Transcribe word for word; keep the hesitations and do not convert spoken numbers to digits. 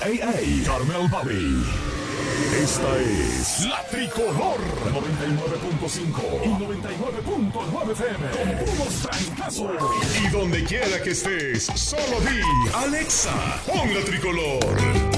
Ey, ey, Carmel Bobby. Esta es La Tricolor noventa y nueve punto cinco y noventa y nueve punto nueve F M. Con puros trancazos. Y donde quiera que estés, solo di Alexa, pon La Tricolor.